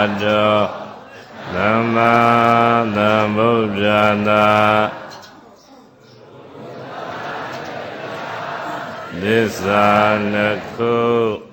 တောသမ္မာသမ္ဗုဒ္ဓတ္တသစ္စာနှစ်ခု